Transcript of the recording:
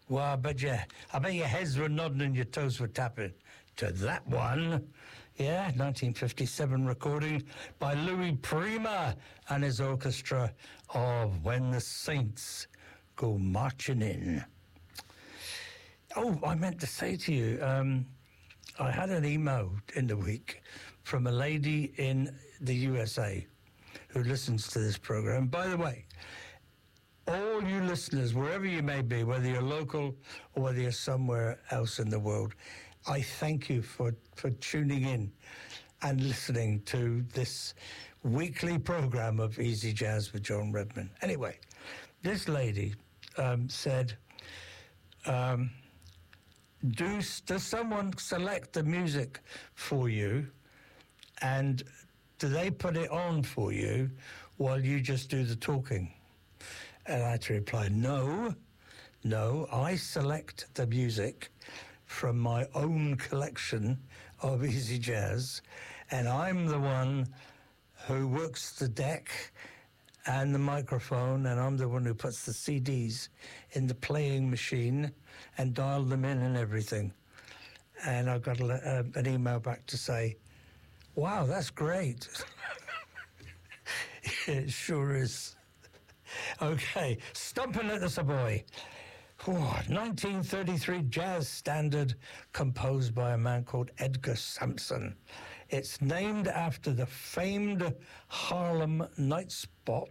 Well, I bet your heads were nodding and your toes were tapping to that one. Yeah, 1957 recording by Louis Prima and his orchestra of When the Saints Go Marching In. Oh, I meant to say to you, I had an email in the week from a lady in the USA who listens to this program. By the way, all you listeners, wherever you may be, whether you're local or whether you're somewhere else in the world, I thank you for tuning in and listening to this weekly program of Easy Jazz with John Redman. Anyway, this lady said, does someone select the music for you, and do they put it on for you while you just do the talking? And I had to reply, no, I select the music from my own collection of Easy Jazz, and I'm the one who works the deck and the microphone, and I'm the one who puts the CDs in the playing machine and dial them in and everything. And I got an email back to say, wow, that's great. It sure is. Okay, Stompin' at the Savoy. 1933 jazz standard composed by a man called Edgar Sampson. It's named after the famed Harlem night spot